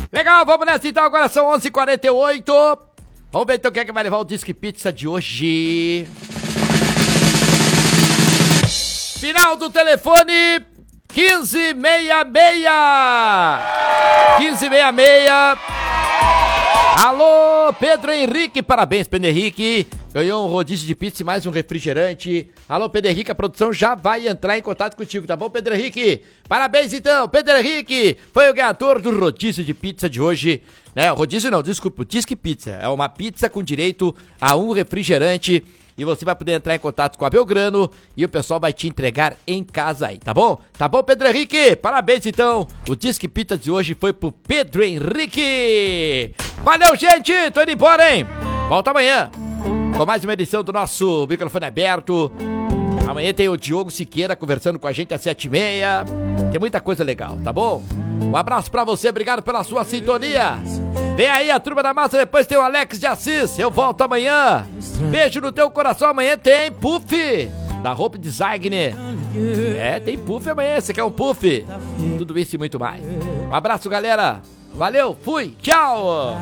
Legal, vamos nessa então, agora são 11h48. Vamos ver então quem é que vai levar o Disque Pizza de hoje. Final do telefone 1566. 1566. Alô, Pedro Henrique, parabéns, Pedro Henrique. Ganhou um rodízio de pizza e mais um refrigerante. Alô, Pedro Henrique, a produção já vai entrar em contato contigo, tá bom, Pedro Henrique? Parabéns, então, Pedro Henrique. Foi o ganhador do rodízio de pizza de hoje. Né, rodízio não, desculpa, o Disque Pizza. É uma pizza com direito a um refrigerante. E você vai poder entrar em contato com a Belgrano e o pessoal vai te entregar em casa aí, tá bom? Tá bom, Pedro Henrique? Parabéns, então. O Disque Pizza de hoje foi pro Pedro Henrique. Valeu, gente. Tô indo embora, hein? Volta amanhã com mais uma edição do nosso Microfone Aberto. Amanhã tem o Diogo Siqueira conversando com a gente às 7h30. Tem muita coisa legal, tá bom? Um abraço pra você, obrigado pela sua sintonia. Vem aí a Turma da Massa, depois tem o Alex de Assis. Eu volto amanhã. Beijo no teu coração, amanhã tem Puff da Hope Design. É, tem Puff amanhã, você quer um Puff? Tudo isso e muito mais. Um abraço, galera. Valeu, fui, tchau.